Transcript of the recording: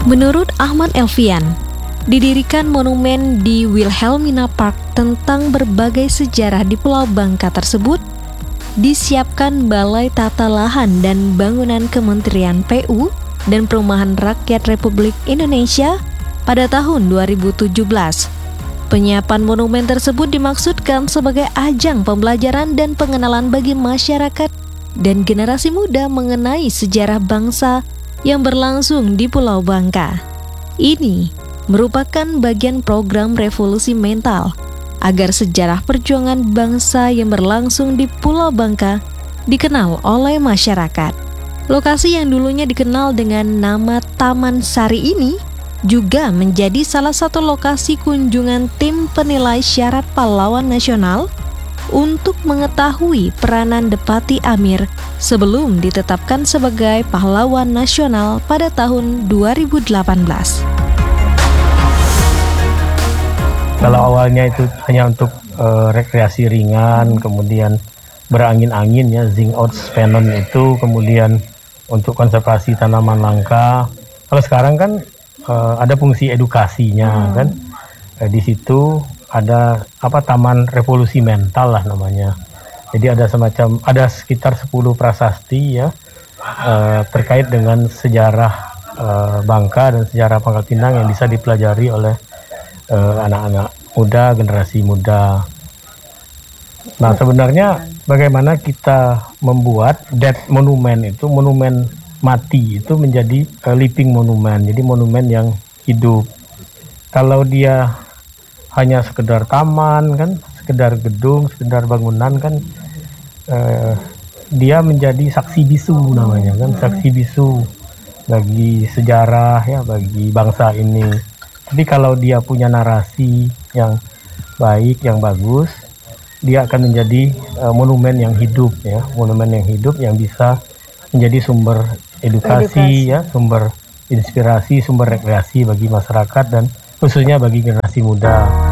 Menurut Ahmad Elfian, didirikan monumen di Wilhelmina Park tentang berbagai sejarah di Pulau Bangka tersebut disiapkan Balai Tata Lahan dan Bangunan Kementerian PU dan Perumahan Rakyat Republik Indonesia pada tahun 2017. Penyiapan monumen tersebut dimaksudkan sebagai ajang pembelajaran dan pengenalan bagi masyarakat dan generasi muda mengenai sejarah bangsa yang berlangsung di Pulau Bangka. Ini merupakan bagian program revolusi mental agar sejarah perjuangan bangsa yang berlangsung di Pulau Bangka dikenal oleh masyarakat. Lokasi yang dulunya dikenal dengan nama Taman Sari ini juga menjadi salah satu lokasi kunjungan tim penilai syarat pahlawan nasional untuk mengetahui peranan Depati Amir sebelum ditetapkan sebagai pahlawan nasional pada tahun 2018. Kalau awalnya itu hanya untuk rekreasi ringan, kemudian berangin-angin ya, Zing Out Spanon itu, kemudian untuk konservasi tanaman langka. Kalau sekarang kan ada fungsi edukasinya kan. Di situ ada taman revolusi mental lah namanya. Jadi ada sekitar 10 prasasti ya terkait dengan sejarah Bangka dan sejarah Pangkal Pinang yang bisa dipelajari oleh anak-anak muda, generasi muda. Nah, sebenarnya bagaimana kita membuat dead monument itu, monumen mati itu menjadi living monument, jadi monumen yang hidup. Kalau dia hanya sekedar taman kan, sekedar gedung, sekedar bangunan kan, dia menjadi saksi bisu namanya kan, saksi bisu bagi sejarah ya, bagi bangsa ini. Tapi kalau dia punya narasi yang baik, yang bagus, dia akan menjadi monumen yang hidup ya, monumen yang hidup yang bisa menjadi sumber edukasi ya, sumber inspirasi, sumber rekreasi bagi masyarakat dan khususnya bagi generasi muda.